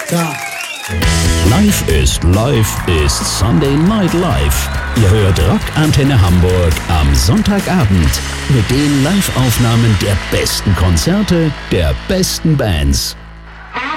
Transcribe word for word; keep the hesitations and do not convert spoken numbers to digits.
Ja. Live ist Live ist Sunday Night Live. Ihr hört Rock Antenne Hamburg am Sonntagabend mit den Live-Aufnahmen der besten Konzerte der besten Bands.